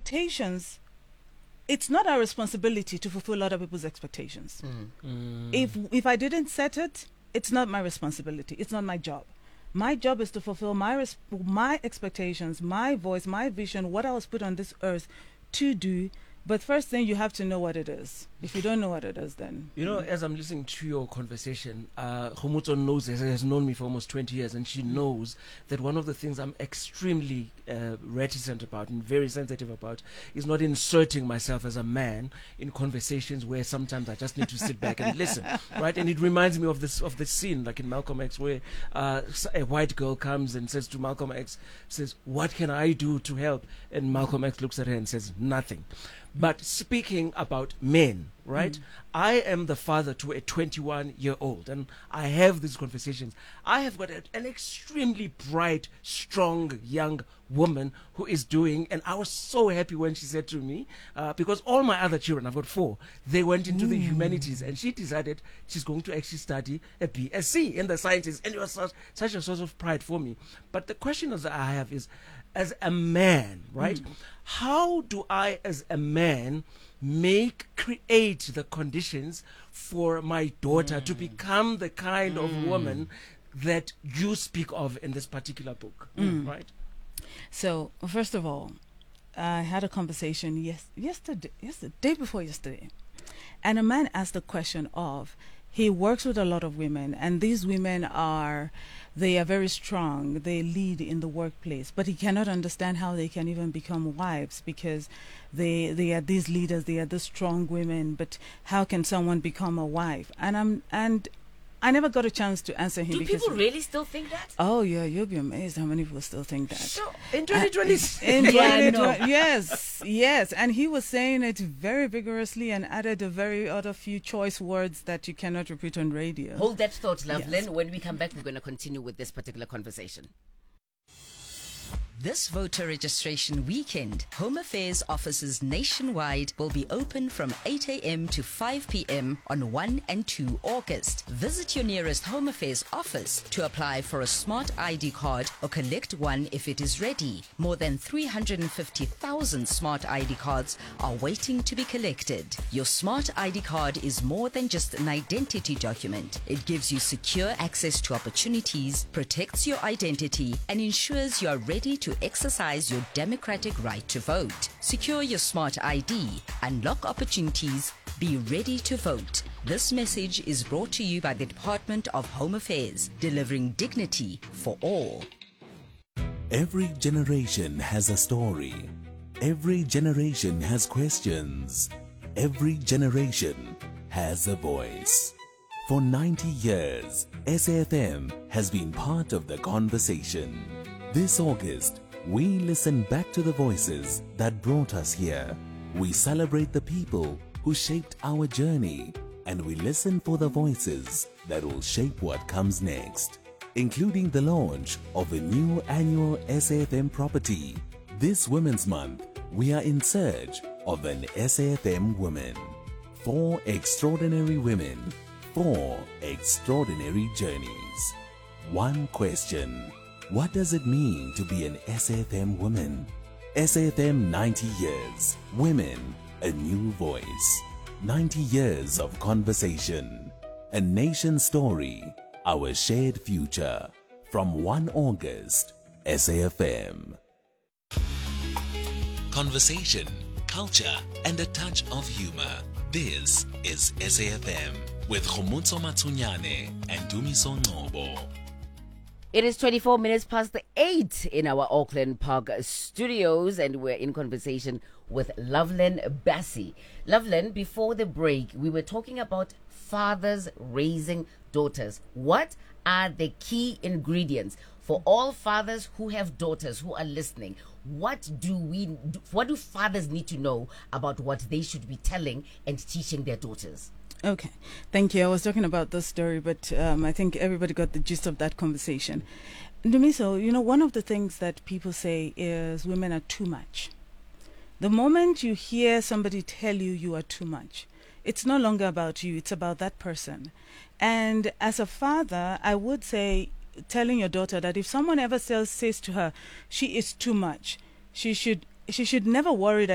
expectations, it's not our responsibility to fulfill other people's expectations. If I didn't set it, it's not my responsibility. It's not my job. My job is to fulfill my expectations, my voice, my vision, what I was put on this earth to do. But first thing, you have to know what it is. If you don't know what it is, then... You know, as I'm listening to your conversation, Khomotso has known me for almost 20 years, and she knows that one of the things I'm extremely reticent about and very sensitive about is not inserting myself as a man in conversations where sometimes I just need to sit back and listen, right? And it reminds me of this scene, like in Malcolm X, where a white girl comes and says to Malcolm X, says, "What can I do to help?" And Malcolm X looks at her and says, "Nothing." But speaking about men, right? I am the father to a 21-year-old, and I have these conversations. I have got an extremely bright, strong, young woman who is doing, and I was so happy when she said to me, because all my other children, I've got 4, they went into the humanities, and she decided she's going to actually study a BSc in the sciences, and it was such a source of pride for me. But the question that I have is, as a man, right? How do I, as a man, create the conditions for my daughter to become the kind of woman that you speak of in this particular book, right? So, first of all, I had a conversation day before yesterday, and a man asked the question of, he works with a lot of women, and these women they are very strong. They lead in the workplace, but he cannot understand how they can even become wives, because they are these leaders, they are the strong women. But how can someone become a wife? And I never got a chance to answer him. Do people really still think that? Oh yeah, you'll be amazed how many people still think that. So In 2020, yes, and he was saying it very vigorously and added a very other few choice words that you cannot repeat on radio. Hold that thought, Loveland. Yes. When we come back, we're going to continue with this particular conversation. This voter registration weekend, Home Affairs offices nationwide will be open from 8 a.m. to 5 p.m. on 1 and 2 August. Visit your nearest Home Affairs office to apply for a smart ID card or collect one if it is ready. More than 350,000 smart ID cards are waiting to be collected. Your smart ID card is more than just an identity document. It gives you secure access to opportunities, protects your identity, and ensures you are ready to exercise your democratic right to vote. Secure your smart ID, unlock opportunities, be ready to vote. This message is brought to you by the Department of Home Affairs, delivering dignity for all. Every generation has a story. Every generation has questions. Every generation has a voice. For 90 years, SAFM has been part of the conversation. This August, we listen back to the voices that brought us here. We celebrate the people who shaped our journey, and we listen for the voices that will shape what comes next, including the launch of a new annual SAFM property. This Women's Month, we are in search of an SAFM woman. 4 extraordinary women, 4 extraordinary journeys. One question. What does it mean to be an SAFM woman? SAFM 90 years. Women, a new voice. 90 years of conversation. A nation story. Our shared future. From 1 August, SAFM. Conversation, culture, and a touch of humor. This is SAFM with Khomotso Matsunyane and Dumiso Ngcobo. It is 24 minutes past the 8 in our Auckland Park studios, and we're in conversation with Loveland Bassie. Loveland, before the break, we were talking about fathers raising daughters. What are the key ingredients for all fathers who have daughters who are listening? What do fathers need to know about what they should be telling and teaching their daughters? Okay, thank you. I was talking about this story, but I think everybody got the gist of that conversation. Dumiso, one of the things that people say is women are too much. The moment you hear somebody tell you you are too much, it's no longer about you, it's about that person. And as a father, I would say, telling your daughter that if someone ever says to her she is too much, she should never worry that